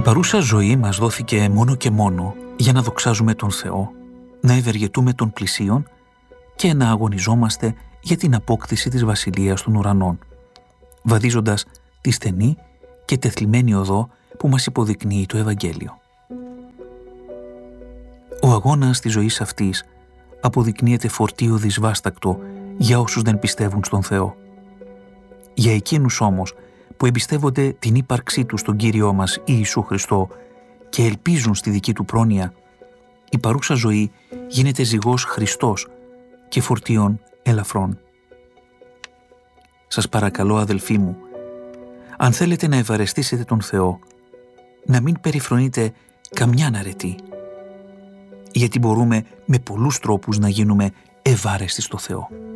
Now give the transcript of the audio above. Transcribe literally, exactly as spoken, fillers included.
παρούσα ζωή μας δόθηκε μόνο και μόνο για να δοξάζουμε τον Θεό, να ευεργετούμε τον πλησίον και να αγωνιζόμαστε για την απόκτηση της Βασιλείας των Ουρανών, βαδίζοντας τη στενή και τεθλιμμένη οδό που μας υποδεικνύει το Ευαγγέλιο. Ο αγώνας της ζωής αυτής αποδεικνύεται φορτίο δυσβάστακτο για όσους δεν πιστεύουν στον Θεό. Για εκείνους όμως που εμπιστεύονται την ύπαρξή τους στον Κύριό μας Ιησού Χριστό και ελπίζουν στη δική του πρόνοια, η παρούσα ζωή γίνεται ζυγός Χριστός και φορτίων ελαφρών. Σας παρακαλώ, αδελφοί μου, αν θέλετε να ευαρεστήσετε τον Θεό, να μην περιφρονείτε καμιάν αρετή, γιατί μπορούμε με πολλούς τρόπους να γίνουμε ευάρεστοι στο Θεό.